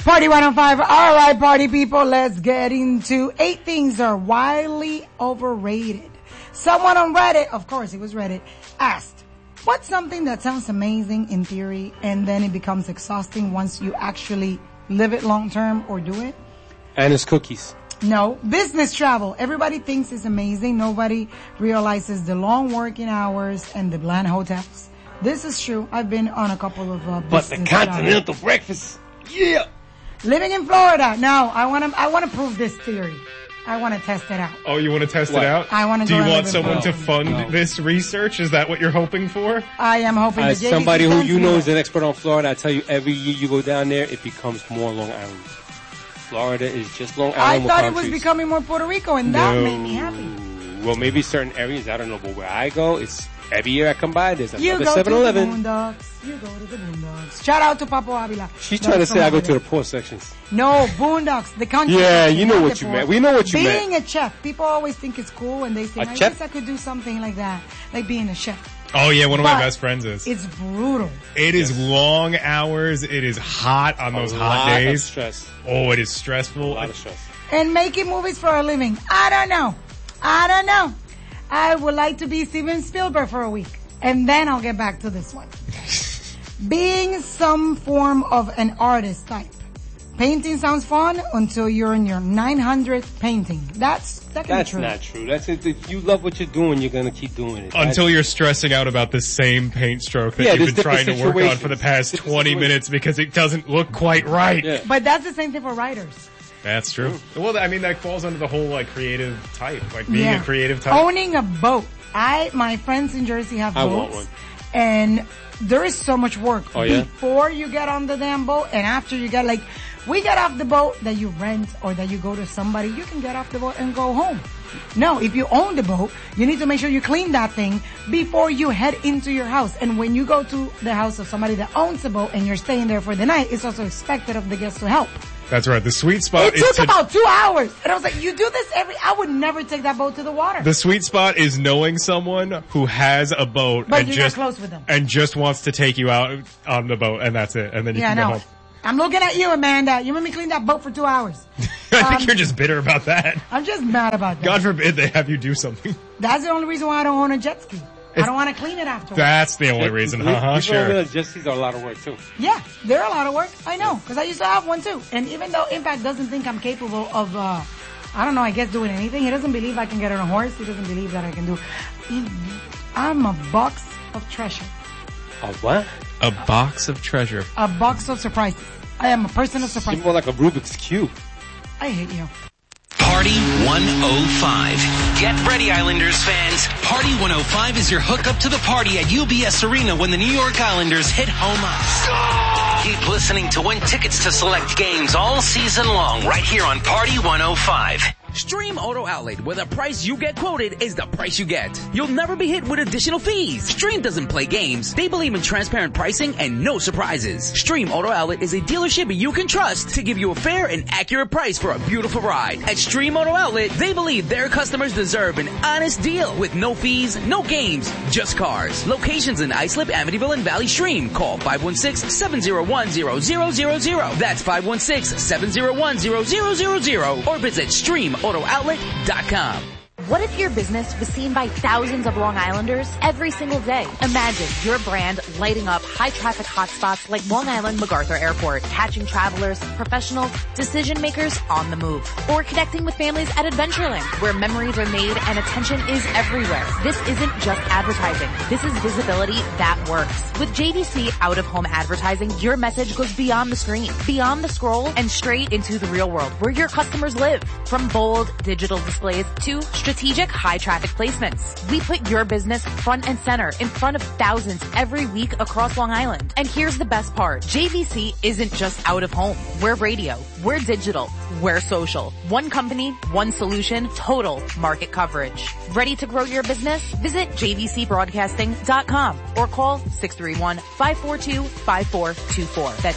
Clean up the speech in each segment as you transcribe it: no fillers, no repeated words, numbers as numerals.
Party 105. All right, party people, let's get into 8 things are wildly overrated. Someone on Reddit, of course it was Reddit, asked, what's something that sounds amazing in theory and then it becomes exhausting once you actually live it long term or do it? And it's cookies. No, business travel. Everybody thinks it's amazing. Nobody realizes the long working hours and the bland hotels. This is true. I've been on a couple of But the continental breakfast, yeah. Living in Florida. No, I want to prove this theory. I want to test it out. Oh, you want to test it out? I want to. Do you want someone to fund this research? Is that what you're hoping for? I am hoping. As somebody who you know is an expert on Florida, I tell you, every year you go down there, it becomes more Long Island. Florida is just Long Island. I thought it was becoming more Puerto Rico, and that made me happy. Well, maybe certain areas, I don't know, but where I go, it's every year I come by, there's another 7-Eleven. You go to the Boondocks. Shout out to Papo Avila. She's trying to say I go to the poor sections. No, Boondocks, the country. Yeah, you know what you meant. We know what you meant. Being a chef, people always think it's cool when they say, I guess I could do something like that, like being a chef. Oh yeah, one of my best friends is. It's brutal. It is long hours. It is hot on those hot days. Stress. Oh, it is stressful. A lot of stress. And making movies for a living. I don't know. I would like to be Steven Spielberg for a week. And then I'll get back to this one. Being some form of an artist type. Painting sounds fun until you're in your 900th painting. That can be true. That's not true. That's it. If you love what you're doing, you're gonna keep doing it. Until you're stressing out about the same paint stroke that you've been trying to work on for the past 20 minutes because it doesn't look quite right. Yeah. But that's the same thing for writers. That's true. Well, I mean, that falls under the whole, like, creative type. Like, being a creative type. Owning a boat. My friends in Jersey have boats. I want one. And there is so much work before you get on the damn boat and after you get, like, we get off the boat that you rent or that you go to somebody, you can get off the boat and go home. No, if you own the boat, you need to make sure you clean that thing before you head into your house. And when you go to the house of somebody that owns a boat and you're staying there for the night, it's also expected of the guests to help. That's right. The sweet spot is... It took about 2 hours. And I was like, you do this I would never take that boat to the water. The sweet spot is knowing someone who has a boat but you're not close with them. And just wants to take you out on the boat, and that's it. And then you can go home. I'm looking at you, Amanda. You made me clean that boat for 2 hours. I think you're just bitter about that. I'm just mad about that. God forbid they have you do something. That's the only reason why I don't own a jet ski. I don't want to clean it afterwards. That's the only reason. Sure. Jet skis are a lot of work too. Yeah, they're a lot of work. I know, because I used to have one too. And even though Impact doesn't think I'm capable of, I don't know, I guess doing anything. He doesn't believe I can get on a horse. He doesn't believe that I can do. I'm a box of treasure. A what? A box of treasure. A box of surprises. I am a person of surprises. You're more like a Rubik's Cube. I hate you. Party 105. Get ready, Islanders fans. Party 105 is your hookup to the party at UBS Arena when the New York Islanders hit home ice. Keep listening to win tickets to select games all season long right here on Party 105. Stream Auto Outlet, where the price you get quoted is the price you get. You'll never be hit with additional fees. Stream doesn't play games. They believe in transparent pricing and no surprises. Stream Auto Outlet is a dealership you can trust to give you a fair and accurate price for a beautiful ride. At Stream Auto Outlet, they believe their customers deserve an honest deal with no fees, no games, just cars. Locations in Islip, Amityville, and Valley Stream. Call 516-701-0000. That's 516-701-0000 or visit StreamAutoOutlet.com. What if your business was seen by thousands of Long Islanders every single day? Imagine your brand lighting up high-traffic hotspots like Long Island MacArthur Airport, catching travelers, professionals, decision-makers on the move. Or connecting with families at Adventureland, where memories are made and attention is everywhere. This isn't just advertising. This is visibility that works. With JVC out-of-home advertising, your message goes beyond the screen, beyond the scroll, and straight into the real world, where your customers live. From bold digital displays to strategic high-traffic placements. We put your business front and center in front of thousands every week across Long Island. And here's the best part. JVC isn't just out of home. We're radio. We're digital. We're social. One company, one solution, total market coverage. Ready to grow your business? Visit jvcbroadcasting.com or call 631-542-5424. That's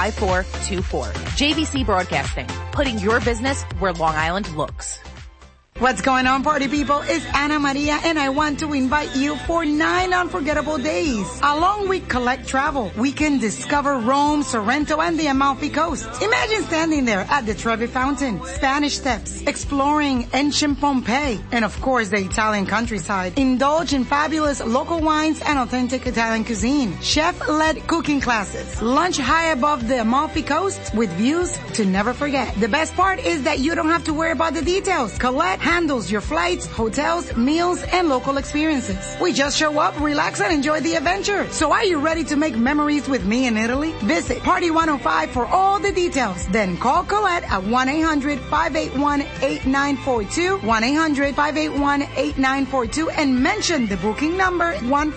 631-542-5424. JVC Broadcasting, putting your business where Long Island looks. What's going on, party people? It's Ana Maria, and I want to invite you for 9 unforgettable days. Along with Collect Travel, we can discover Rome, Sorrento, and the Amalfi Coast. Imagine standing there at the Trevi Fountain, Spanish Steps, exploring ancient Pompeii, and of course the Italian countryside. Indulge in fabulous local wines and authentic Italian cuisine. Chef-led cooking classes. Lunch high above the Amalfi Coast with views to never forget. The best part is that you don't have to worry about the details. Collect handles your flights, hotels, meals, and local experiences. We just show up, relax, and enjoy the adventure. So are you ready to make memories with me in Italy? Visit Party 105 for all the details. Then call Colette at 1-800-581-8942, 1-800-581-8942, and mention the booking number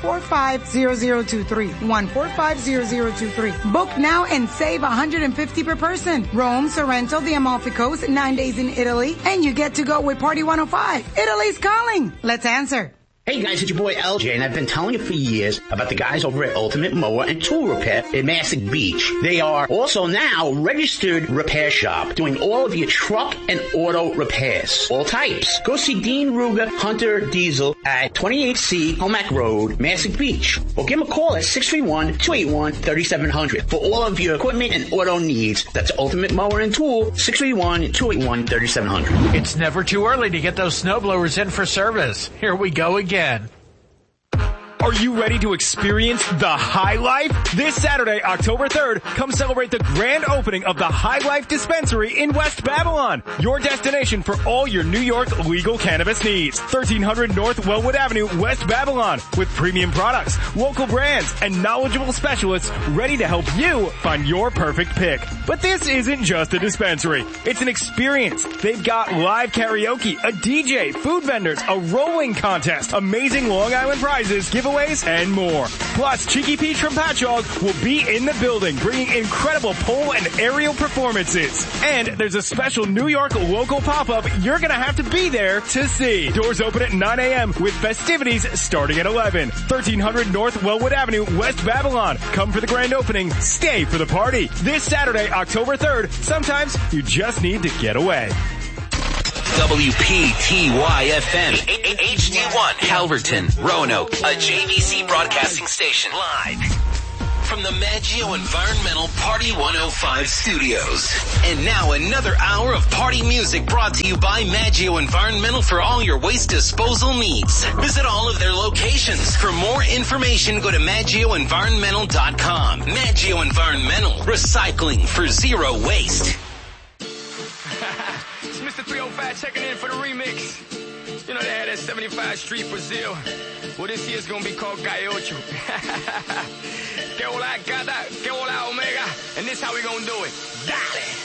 145-0023, 145-0023. Book now and save $150 per person. Rome, Sorrento, the Amalfi Coast, 9 days in Italy, and you get to go with Party 105. Italy's calling. Let's answer. Hey guys, it's your boy LJ, and I've been telling you for years about the guys over at Ultimate Mower and Tool Repair in Massac Beach. They are also now registered repair shop, doing all of your truck and auto repairs, all types. Go see Dean Ruger Hunter Diesel at 28C Homack Road, Massac Beach, or give him a call at 631-281-3700 for all of your equipment and auto needs. That's Ultimate Mower and Tool, 631-281-3700. It's never too early to get those snowblowers in for service. Here we go again. Are you ready to experience the high life? This Saturday, October 3rd, come celebrate the grand opening of the High Life Dispensary in West Babylon. Your destination for all your New York legal cannabis needs. 1300 North Wellwood Avenue, West Babylon, with premium products, local brands, and knowledgeable specialists ready to help you find your perfect pick. But this isn't just a dispensary. It's an experience. They've got live karaoke, a DJ, food vendors, a rolling contest, amazing Long Island prizes, giveaways, and more. Plus, Cheeky Pete from Patchogue will be in the building, bringing incredible pole and aerial performances. And there's a special New York local pop-up you're gonna have to be there to see. Doors open at 9 a.m. with festivities starting at 11. 1300 North Wellwood Avenue, West Babylon. Come for the grand opening. Stay for the party. This Saturday, October 3rd. Sometimes you just need to get away. WPTY-FM, HD1, Calverton, Roanoke, a JVC broadcasting station, live from the Maggio Environmental Party 105 studios. And now another hour of party music brought to you by Maggio Environmental for all your waste disposal needs. Visit all of their locations. For more information, go to MaggioEnvironmental.com. Maggio Environmental, recycling for zero waste. Mr. 305 checking in for the remix. You know they had that 75 Street Brazil. Well, this year's gonna be called Gaiocho. Que hola gata, que hola omega. And this how we gonna do it. Dale.